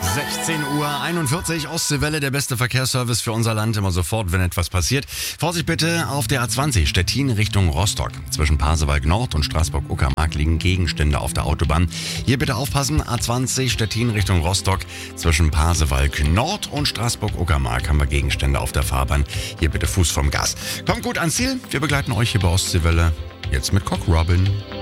16:41 Uhr, Ostseewelle, der beste Verkehrsservice für unser Land, immer sofort, wenn etwas passiert. Vorsicht bitte auf der A20, Stettin Richtung Rostock. Zwischen Pasewalk Nord und Straßburg-Uckermark liegen Gegenstände auf der Autobahn. Hier bitte aufpassen, A20, Stettin Richtung Rostock. Zwischen Pasewalk Nord und Straßburg-Uckermark haben wir Gegenstände auf der Fahrbahn. Hier bitte Fuß vom Gas. Kommt gut ans Ziel, wir begleiten euch hier bei Ostseewelle. Jetzt mit Cock Robin.